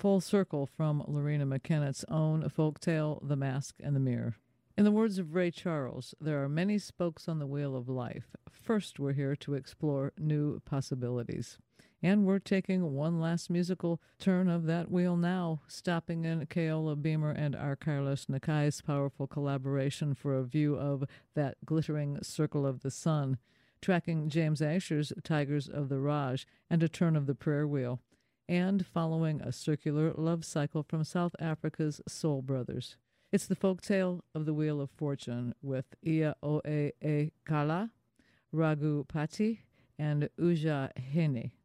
Full Circle from Lorena McKennett's own folktale, The Mask and the Mirror. In the words of Ray Charles, there are many spokes on the wheel of life. First, we're here to explore new possibilities. And we're taking one last musical turn of that wheel now, stopping in Keola Beamer and R. Carlos Nakai's powerful collaboration for a view of that glittering circle of the sun, tracking James Asher's Tigers of the Raj and a turn of the prayer wheel, and following a circular love cycle from South Africa's Soul Brothers. It's the folktale of the Wheel of Fortune with Ia Oe E Kala, Raghu Pati, and Uja Hene.